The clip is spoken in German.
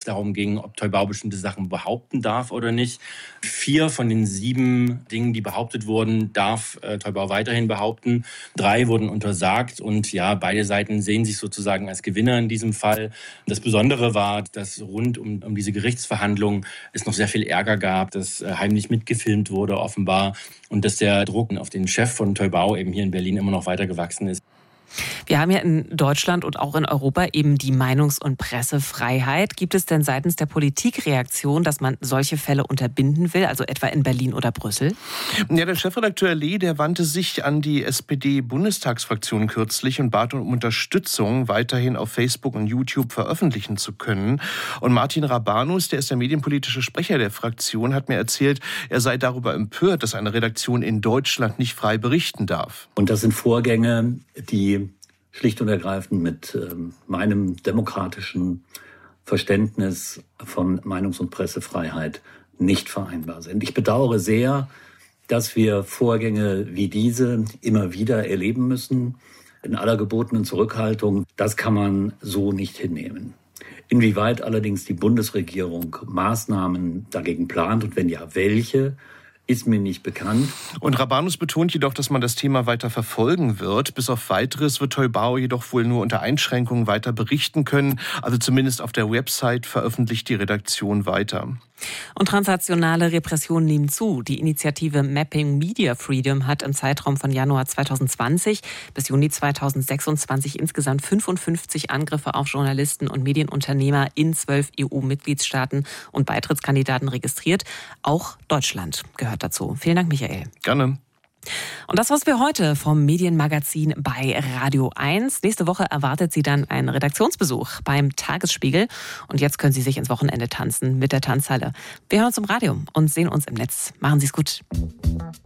darum ging, ob Theubau bestimmte Sachen behaupten darf oder nicht. 4 von den 7 Dingen, die behauptet wurden, darf Theubau weiterhin behaupten. 3 wurden untersagt und ja, beide Seiten sehen sich sozusagen als Gewinner in diesem Fall. Das Besondere war, dass rund um diese Gerichtsverhandlungen es noch sehr viel Ärger gab, dass heimlich mitgefilmt wurde offenbar und dass der Druck auf den Chef von Theubau eben hier in Berlin immer noch weiter gewachsen ist. Wir haben ja in Deutschland und auch in Europa eben die Meinungs- und Pressefreiheit. Gibt es denn seitens der Politik Reaktion, dass man solche Fälle unterbinden will, also etwa in Berlin oder Brüssel? Ja, der Chefredakteur Lee, der wandte sich an die SPD-Bundestagsfraktion kürzlich und bat um Unterstützung, weiterhin auf Facebook und YouTube veröffentlichen zu können. Und Martin Rabanus, der ist der medienpolitische Sprecher der Fraktion, hat mir erzählt, er sei darüber empört, dass eine Redaktion in Deutschland nicht frei berichten darf. Und das sind Vorgänge, die schlicht und ergreifend mit meinem demokratischen Verständnis von Meinungs- und Pressefreiheit nicht vereinbar sind. Ich bedauere sehr, dass wir Vorgänge wie diese immer wieder erleben müssen, in aller gebotenen Zurückhaltung. Das kann man so nicht hinnehmen. Inwieweit allerdings die Bundesregierung Maßnahmen dagegen plant und wenn ja, welche, ist mir nicht bekannt. Und Rabanus betont jedoch, dass man das Thema weiter verfolgen wird. Bis auf Weiteres wird Theubau jedoch wohl nur unter Einschränkungen weiter berichten können. Also zumindest auf der Website veröffentlicht die Redaktion weiter. Und transnationale Repressionen nehmen zu. Die Initiative Mapping Media Freedom hat im Zeitraum von Januar 2020 bis Juni 2026 insgesamt 55 Angriffe auf Journalisten und Medienunternehmer in 12 EU-Mitgliedstaaten und Beitrittskandidaten registriert. Auch Deutschland gehört dazu. Vielen Dank, Michael. Gerne. Und das war's für heute vom Medienmagazin bei Radio 1. Nächste Woche erwartet Sie dann einen Redaktionsbesuch beim Tagesspiegel. Und jetzt können Sie sich ins Wochenende tanzen mit der Tanzhalle. Wir hören uns im Radio und sehen uns im Netz. Machen Sie es gut.